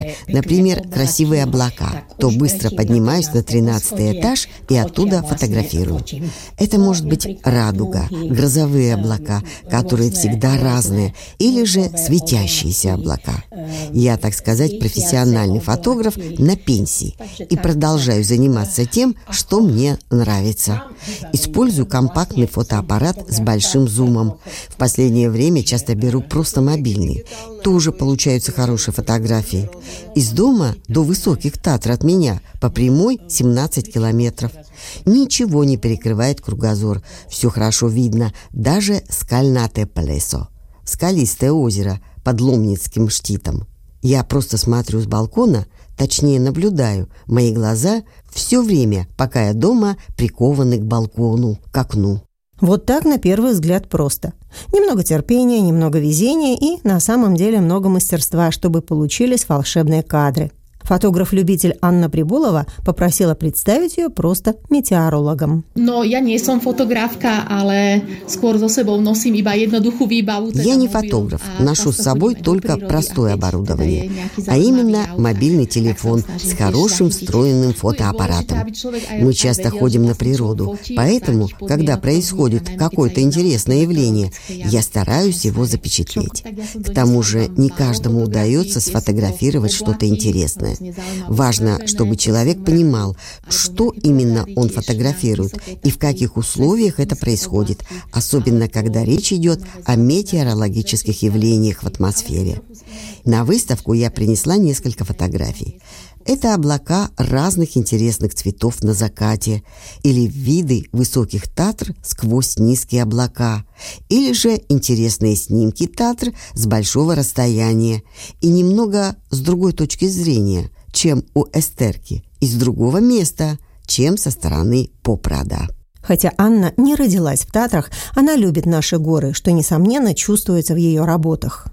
Например, красивые облака. То быстро поднимаюсь на 13-й этаж и оттуда фотографирую. Это может быть радуга, грозовые облака, которые всегда разные, или же светящиеся облака. Я, так сказать, профессиональный фотограф на пенсии и продолжаю заниматься тем, что мне нравится. Использую компактный фотоаппарат с большим зумом. В последнее время часто беру просто мобильный. Тоже получаются хорошие фотографии. Из дома до Высоких Татр от меня по прямой 17 километров. Ничего не перекрывает кругозор. Все хорошо видно, даже Скальнате Плесо, скалистое озеро под Ломницким штитом. Я просто смотрю с балкона, точнее наблюдаю. Мои глаза все время, пока я дома, прикованы к балкону, к окну. Вот так на первый взгляд просто. Немного терпения, немного везения и, на самом деле, много мастерства, чтобы получились волшебные кадры. Фотограф-любитель Анна Прибулова попросила представить ее просто метеорологом. Но я не som фотографка, ale skôr so sebou nosím iba jednoduchú výbavu. Я не фотограф, ношу с собой только простое оборудование, а именно мобильный телефон с хорошим встроенным фотоаппаратом. Мы часто ходим на природу, поэтому, когда происходит какое-то интересное явление, я стараюсь его запечатлеть. К тому же не каждому удается сфотографировать что-то интересное. Важно, чтобы человек понимал, что именно он фотографирует и в каких условиях это происходит, особенно когда речь идет о метеорологических явлениях в атмосфере. На выставку я принесла несколько фотографий. Это облака разных интересных цветов на закате, или виды Высоких Татр сквозь низкие облака, или же интересные снимки Татр с большого расстояния и немного с другой точки зрения, чем у Эстерки, и с другого места, чем со стороны Попрада. Хотя Анна не родилась в Татрах, она любит наши горы, что, несомненно, чувствуется в ее работах.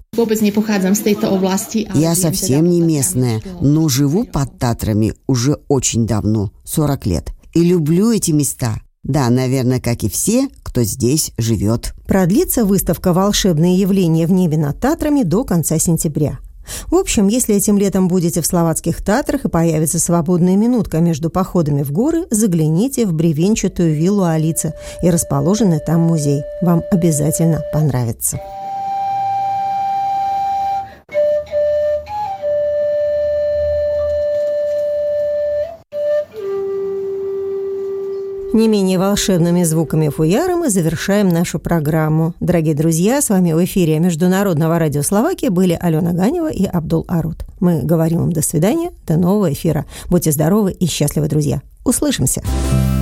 Я совсем не местная, но живу под Татрами уже очень давно, 40 лет. И люблю эти места. Да, наверное, как и все, кто здесь живет. Продлится выставка «Волшебные явления в небе над Татрами» до конца сентября. В общем, если этим летом будете в Словацких Татрах и появится свободная минутка между походами в горы, загляните в бревенчатую виллу Алицы и расположенный там музей. Вам обязательно понравится. Не менее волшебными звуками фуяра мы завершаем нашу программу. Дорогие друзья, с вами в эфире Международного радио Словакии были Алена Ганева и Абдул Арут. Мы говорим вам до свидания, до нового эфира. Будьте здоровы и счастливы, друзья. Услышимся!